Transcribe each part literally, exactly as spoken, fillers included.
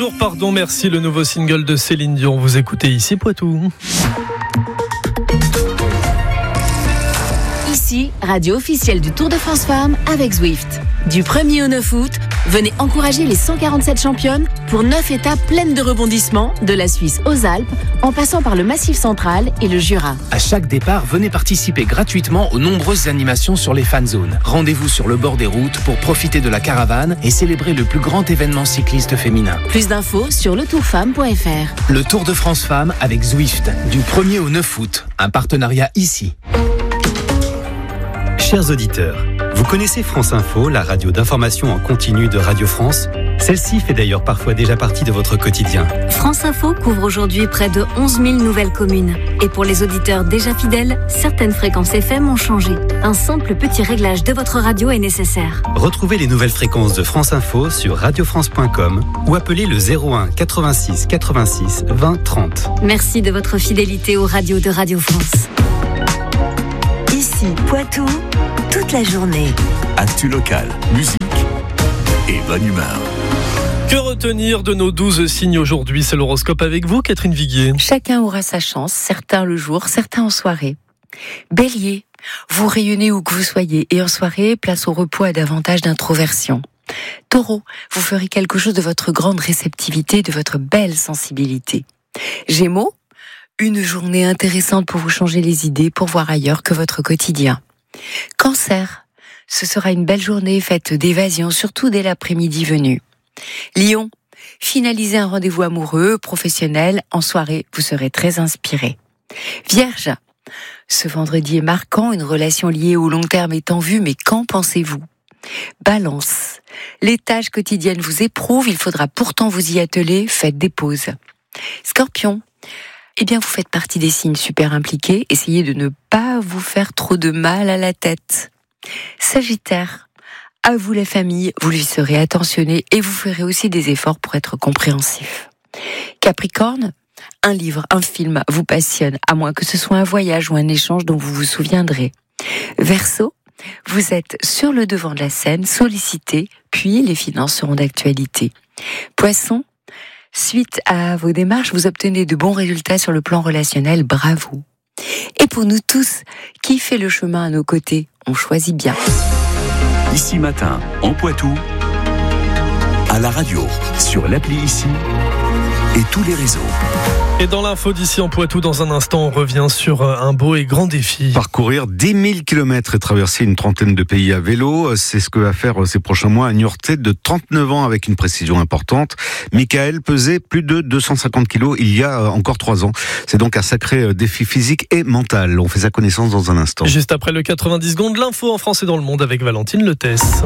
Bonjour, pardon, merci, le nouveau single de Céline Dion. Vous écoutez ici Poitou. Ici, radio officielle du Tour de France Femmes avec Zwift. Du premier au neuf août, venez encourager les cent quarante-sept championnes pour neuf étapes pleines de rebondissements, de la Suisse aux Alpes, en passant par le Massif central et le Jura. À chaque départ, venez participer gratuitement aux nombreuses animations sur les fan zones. Rendez-vous sur le bord des routes pour profiter de la caravane et célébrer le plus grand événement cycliste féminin. Plus d'infos sur le tour femme point f r. Le Tour de France Femmes avec Zwift, du premier au neuf août. Un partenariat ici. Chers auditeurs, vous connaissez France Info, la radio d'information en continu de Radio France ? Celle-ci fait d'ailleurs parfois déjà partie de votre quotidien. France Info couvre aujourd'hui près de onze mille nouvelles communes. Et pour les auditeurs déjà fidèles, certaines fréquences F M ont changé. Un simple petit réglage de votre radio est nécessaire. Retrouvez les nouvelles fréquences de France Info sur radio france point com ou appelez le zéro un quatre-vingt-six quatre-vingt-six vingt trente. Merci de votre fidélité aux radios de Radio France. Ici, Poitou, toute la journée. Actu locale, musique et bonne humeur. Que retenir de nos douze signes aujourd'hui ? C'est l'horoscope avec vous, Catherine Viguier. Chacun aura sa chance, certains le jour, certains en soirée. Bélier, vous rayonnez où que vous soyez et en soirée, place au repos à davantage d'introversion. Taureau, vous ferez quelque chose de votre grande réceptivité, de votre belle sensibilité. Gémeaux, une journée intéressante pour vous changer les idées, pour voir ailleurs que votre quotidien. Cancer, ce sera une belle journée faite d'évasion, surtout dès l'après-midi venu. Lion, finalisez un rendez-vous amoureux, professionnel, en soirée, vous serez très inspiré. Vierge, ce vendredi est marquant, une relation liée au long terme est en vue, mais qu'en pensez-vous ? Balance, les tâches quotidiennes vous éprouvent, il faudra pourtant vous y atteler, faites des pauses. Scorpion, eh bien, vous faites partie des signes super impliqués. Essayez de ne pas vous faire trop de mal à la tête. Sagittaire, à vous la famille, vous lui serez attentionné et vous ferez aussi des efforts pour être compréhensif. Capricorne, un livre, un film vous passionne, à moins que ce soit un voyage ou un échange dont vous vous souviendrez. Verseau, vous êtes sur le devant de la scène, sollicité, puis les finances seront d'actualité. Poisson, suite à vos démarches, vous obtenez de bons résultats sur le plan relationnel, bravo. Et pour nous tous, qui fait le chemin à nos côtés, on choisit bien. Ici matin, en Poitou, à la radio, sur l'appli Ici et tous les réseaux. Et dans l'info d'ici en Poitou, dans un instant, on revient sur un beau et grand défi. Parcourir dix mille kilomètres et traverser une trentaine de pays à vélo, c'est ce que va faire ces prochains mois un Niortais de trente-neuf ans avec une précision importante. Michael pesait plus de deux cent cinquante kilos il y a encore trois ans. C'est donc un sacré défi physique et mental. On fait sa connaissance dans un instant. Juste après le quatre-vingt-dix secondes, l'info en France et dans le monde avec Valentine Letès.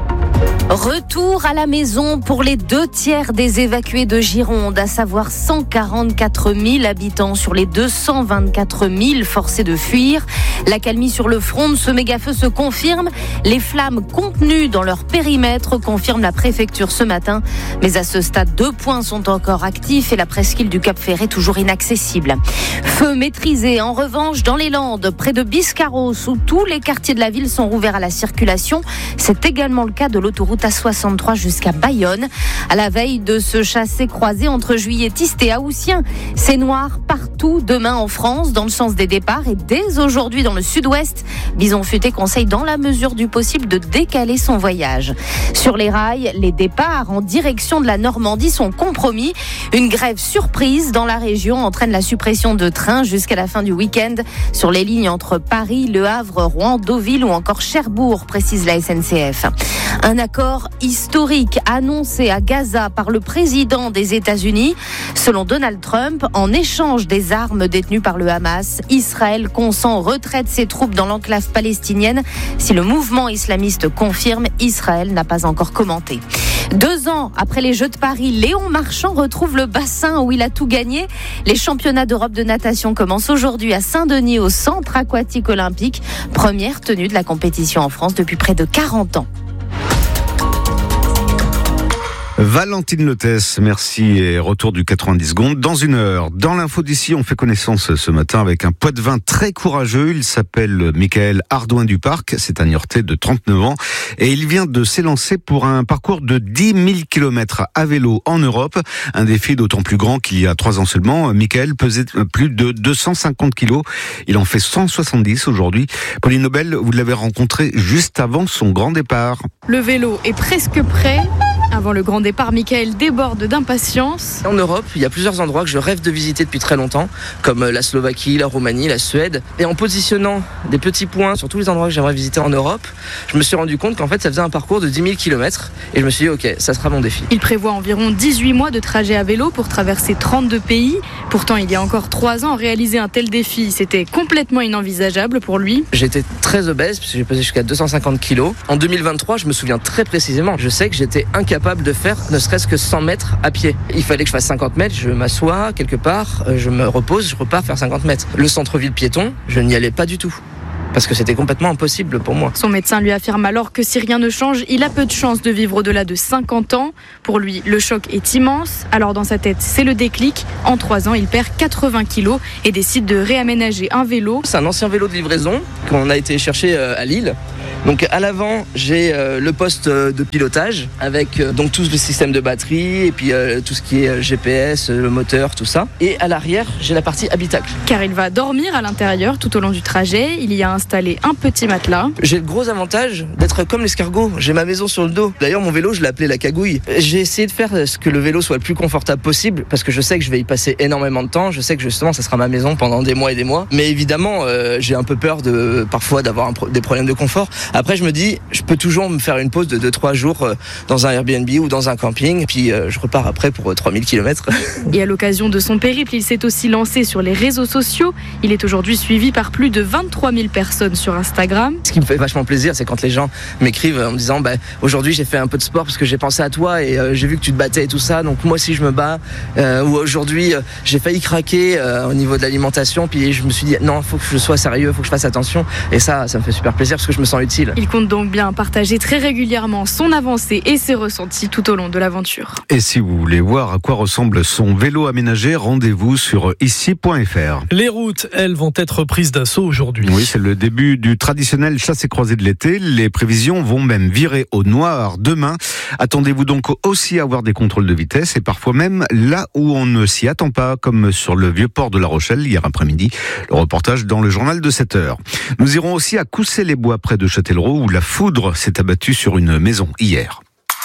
Retour à la maison pour les deux tiers des évacués de Gironde, à savoir cent quarante-quatre mille habitants sur les deux cent vingt-quatre mille forcés de fuir. L'accalmie sur le front de ce méga-feu se confirme. Les flammes contenues dans leur périmètre confirme la préfecture ce matin. Mais à ce stade, deux points sont encore actifs et la presqu'île du Cap-Ferret toujours inaccessible. Feu maîtrisé en revanche dans les Landes, près de Biscarrosse, où tous les quartiers de la ville sont rouverts à la circulation. C'est également le cas de l'autoroute A soixante-trois jusqu'à Bayonne. À la veille de ce chassé-croisé entre juilletistes et haussiens, c'est noir partout demain en France, dans le sens des départs, et dès aujourd'hui dans le sud-ouest. Bison Futé conseille dans la mesure du possible de décaler son voyage. Sur les rails, les départs en direction de la Normandie sont compromis. Une grève surprise dans la région entraîne la suppression de trains jusqu'à la fin du week-end sur les lignes entre Paris, Le Havre, Rouen, Deauville ou encore Cherbourg, précise la S N C F. Un accord historique annoncé à Gaza par le président des États-Unis. Selon Donald Trump, en échange des armes détenues par le Hamas, Israël consent retrait de ses troupes dans l'enclave palestinienne. Si le mouvement islamiste confirme, Israël n'a pas encore commenté. Deux ans après les Jeux de Paris, Léon Marchand retrouve le bassin où il a tout gagné. Les championnats d'Europe de natation commencent aujourd'hui à Saint-Denis au Centre aquatique olympique. Première tenue de la compétition en France depuis près de quarante ans. Valentine Lotès, merci et retour du quatre-vingt-dix secondes dans une heure. Dans l'info d'ici, on fait connaissance ce matin avec un Poitevin très courageux. Il s'appelle Michael Ardouin du Parc. C'est un Niortais de trente-neuf ans et il vient de s'élancer pour un parcours de dix mille kilomètres à vélo en Europe. Un défi d'autant plus grand qu'il y a trois ans seulement. Michael pesait plus de deux cent cinquante kilos. Il en fait cent soixante-dix aujourd'hui. Pauline Nobel, vous l'avez rencontré juste avant son grand départ. Le vélo est presque prêt. Avant le grand départ, Michael déborde d'impatience. En Europe, il y a plusieurs endroits que je rêve de visiter depuis très longtemps, comme la Slovaquie, la Roumanie, la Suède. Et en positionnant des petits points sur tous les endroits que j'aimerais visiter en Europe, je me suis rendu compte qu'en fait, ça faisait un parcours de dix mille kilomètres. Et je me suis dit, ok, ça sera mon défi. Il prévoit environ dix-huit mois de trajet à vélo pour traverser trente-deux pays. Pourtant, il y a encore trois ans, réaliser un tel défi, c'était complètement inenvisageable pour lui. J'étais très obèse, parce que j'ai pesé jusqu'à deux cent cinquante kilos. En deux mille vingt-trois, je me souviens très précisément, je sais que j'étais incapable de faire ne serait-ce que cent mètres à pied. Il fallait que je fasse cinquante mètres, je m'assois quelque part, je me repose, je repars faire cinquante mètres. Le centre-ville piéton, je n'y allais pas du tout. Parce que c'était complètement impossible pour moi. Son médecin lui affirme alors que si rien ne change, il a peu de chances de vivre au-delà de cinquante ans. Pour lui, le choc est immense. Alors dans sa tête, c'est le déclic. En trois ans, il perd quatre-vingts kilos et décide de réaménager un vélo. C'est un ancien vélo de livraison qu'on a été chercher à Lille. Donc à l'avant, j'ai euh, le poste de pilotage avec euh, donc tout le système de batterie et puis euh, tout ce qui est G P S, le moteur, tout ça. Et à l'arrière, j'ai la partie habitacle. Car il va dormir à l'intérieur tout au long du trajet. Il y a installé un petit matelas. J'ai le gros avantage d'être comme l'escargot. J'ai ma maison sur le dos. D'ailleurs, mon vélo, je l'ai appelé la cagouille. J'ai essayé de faire ce que le vélo soit le plus confortable possible parce que je sais que je vais y passer énormément de temps. Je sais que justement, ça sera ma maison pendant des mois et des mois. Mais évidemment, euh, j'ai un peu peur de parfois d'avoir un pro- des problèmes de confort. Après, je me dis, je peux toujours me faire une pause de deux trois jours euh, dans un Airbnb ou dans un camping. Puis euh, je repars après pour euh, trois mille kilomètres. Et à l'occasion de son périple, il s'est aussi lancé sur les réseaux sociaux. Il est aujourd'hui suivi par plus de vingt-trois mille personnes sur Instagram. Ce qui me fait vachement plaisir, c'est quand les gens m'écrivent en me disant bah, aujourd'hui j'ai fait un peu de sport parce que j'ai pensé à toi et euh, j'ai vu que tu te battais et tout ça, donc moi aussi je me bats. Euh, ou aujourd'hui euh, j'ai failli craquer euh, au niveau de l'alimentation, puis je me suis dit non, il faut que je sois sérieux, il faut que je fasse attention. Et ça, ça me fait super plaisir parce que je me sens utile. Il compte donc bien partager très régulièrement son avancée et ses ressentis tout au long de l'aventure. Et si vous voulez voir à quoi ressemble son vélo aménagé, rendez-vous sur ici point f r. Les routes, elles, vont être prises d'assaut aujourd'hui. Oui, c'est le début du traditionnel chasse et croisée de l'été. Les prévisions vont même virer au noir demain. Attendez-vous donc aussi à avoir des contrôles de vitesse et parfois même là où on ne s'y attend pas, comme sur le vieux port de La Rochelle hier après-midi. Le reportage dans le journal de sept heures. Nous irons aussi à Coussay-les-Bois près de Châtellerault où la foudre s'est abattue sur une maison hier.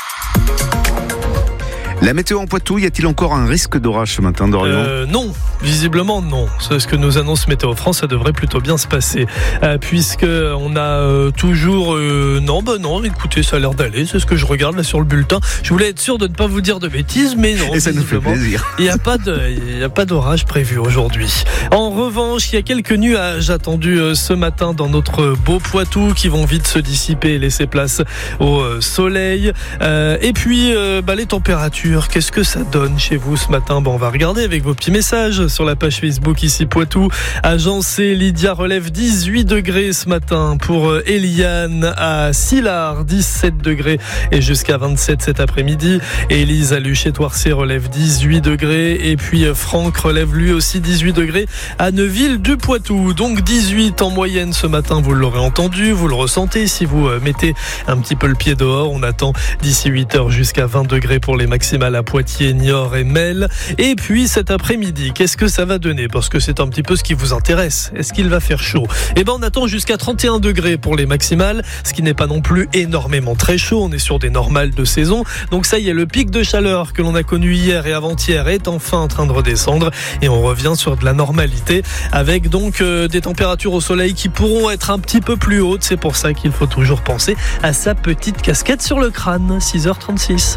La météo en Poitou, y a-t-il encore un risque d'orage ce matin, Dorian ? euh, Non, visiblement non. C'est ce que nous annonce Météo France, ça devrait plutôt bien se passer. Euh, puisque on a euh, toujours... Euh, non, bah non, écoutez, ça a l'air d'aller, c'est ce que je regarde là sur le bulletin. Je voulais être sûr de ne pas vous dire de bêtises, mais non. Et ça nous fait plaisir. Il n'y a pas de, il y a pas d'orage prévu aujourd'hui. En revanche, il y a quelques nuages attendus euh, ce matin dans notre beau Poitou qui vont vite se dissiper et laisser place au euh, soleil. Euh, et puis, euh, bah, les températures. Qu'est-ce que ça donne chez vous ce matin ? Bon, on va regarder avec vos petits messages sur la page Facebook ici Poitou. Agencé, Lydia relève dix-huit degrés ce matin. Pour Eliane à Sillard, dix-sept degrés et jusqu'à vingt-sept cet après-midi. Élise à Luché-Toircé relève dix-huit degrés. Et puis Franck relève lui aussi dix-huit degrés à Neuville-du-Poitou. Donc dix-huit en moyenne ce matin, vous l'aurez entendu, vous le ressentez si vous mettez un petit peu le pied dehors. On attend d'ici huit heures jusqu'à vingt degrés pour les maximales à Poitiers, Niort et Mel. Et puis cet après-midi, qu'est-ce que ça va donner ? Parce que c'est un petit peu ce qui vous intéresse. Est-ce qu'il va faire chaud ? Eh ben on attend jusqu'à trente et un degrés pour les maximales, ce qui n'est pas non plus énormément très chaud. On est sur des normales de saison. Donc ça y est, le pic de chaleur que l'on a connu hier et avant-hier est enfin en train de redescendre et on revient sur de la normalité avec donc euh, des températures au soleil qui pourront être un petit peu plus hautes. C'est pour ça qu'il faut toujours penser à sa petite casquette sur le crâne. six heures trente-six.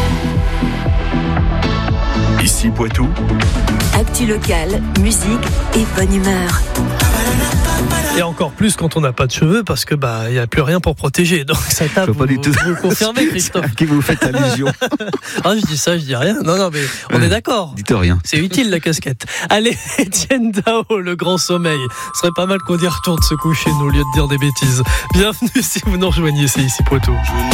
Ici Poitou. Actu locale, musique et bonne humeur. Et encore plus quand on n'a pas de cheveux parce que bah il y a plus rien pour protéger. Donc ça tape. Pas vous, du tout. vous le confirmez, Christophe ? À qui vous faites allusion ? Ah, je dis ça, je dis rien. Non, non, mais on ouais, est d'accord. Dites rien. C'est utile la casquette. Allez, Étienne Dao, le grand sommeil. Ce serait pas mal qu'on y retourne se coucher, nous, au lieu de dire des bêtises. Bienvenue si vous nous rejoignez, c'est ici Poitou.